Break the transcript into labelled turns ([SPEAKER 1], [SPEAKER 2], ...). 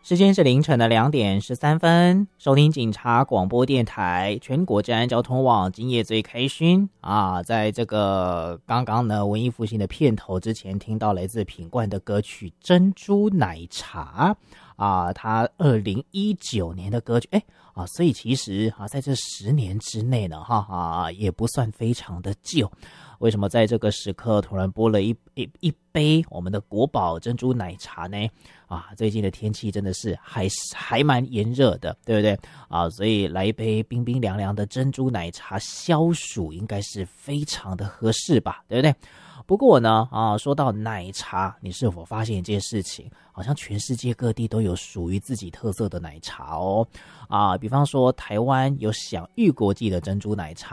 [SPEAKER 1] 时间是凌晨的2:13，收听警察广播电台全国治安交通网，今夜最开心啊！在这个刚刚呢文艺复兴的片头之前，听到来自品冠的歌曲《珍珠奶茶》啊，他2019年的歌曲，所以其实在这10年之内呢，也不算非常的旧。为什么在这个时刻突然播了一杯我们的国宝珍珠奶茶呢？最近的天气真的是还蛮炎热的，对不对所以来一杯冰冰凉凉的珍珠奶茶消暑应该是非常的合适吧，对不对？不过呢说到奶茶，你是否发现一件事情，好像全世界各地都有属于自己特色的奶茶哦比方说台湾有享誉国际的珍珠奶茶